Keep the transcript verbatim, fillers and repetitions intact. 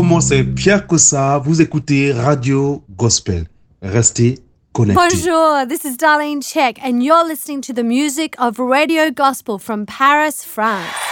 Bonjour, moi c'est Pierre Kossa. Vous écoutez Radio Gospel. Restez connectés. Bonjour, this is Darlene Check, and you're listening to the music of Radio Gospel from Paris, France.